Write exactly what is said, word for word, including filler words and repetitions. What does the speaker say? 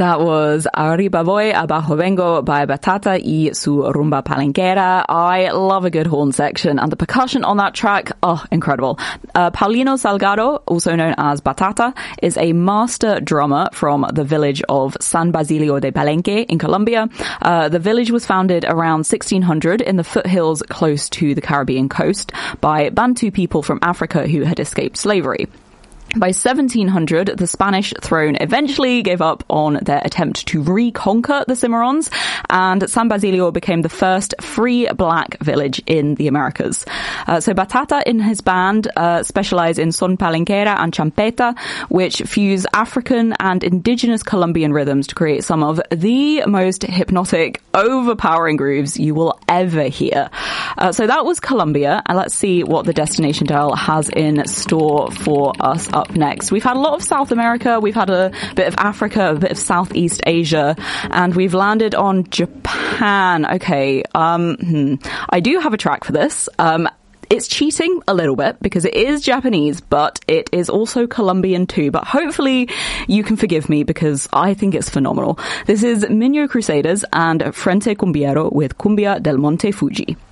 That was Arriba Voy, Abajo Vengo by Batata y su Rumba Palenquera. I love a good horn section, and the percussion on that track, oh, incredible. Uh, Paulino Salgado, also known as Batata, is a master drummer from the village of San Basilio de Palenque in Colombia. Uh, the village was founded around sixteen hundred in the foothills close to the Caribbean coast by Bantu people from Africa who had escaped slavery. By seventeen hundred, the Spanish throne eventually gave up on their attempt to reconquer the Cimarrons, and San Basilio became the first free black village in the Americas. Uh, so Batata and his band uh, specialize in son palenquera and champeta, which fuse African and indigenous Colombian rhythms to create some of the most hypnotic, overpowering grooves you will ever hear. Uh, so that was Colombia, and let's see what the Destination Dial has in store for us up next. We've had a lot of South America, we've had a bit of Africa, a bit of Southeast Asia, and we've landed on Japan. Okay, um, hmm. I do have a track for this. Um, It's cheating a little bit because it is Japanese, but it is also Colombian too. But hopefully you can forgive me because I think it's phenomenal. This is Minho Crusaders and Frente Cumbiero with Cumbia del Monte Fuji.